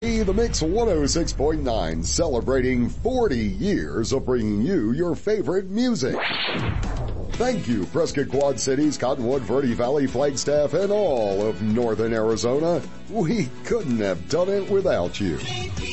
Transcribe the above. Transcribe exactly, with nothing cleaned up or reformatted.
The Mix one oh six point nine, celebrating forty years of bringing you your favorite music. Thank you, Prescott Quad Cities, Cottonwood, Verde Valley, Flagstaff, and all of Northern Arizona. We couldn't have done it without you.